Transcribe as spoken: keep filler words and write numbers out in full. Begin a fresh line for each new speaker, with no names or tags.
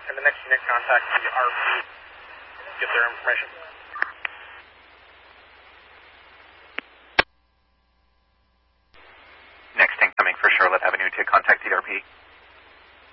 and the next unit contact the R P, get their information.
Next incoming for Charlotte Avenue to contact the R P.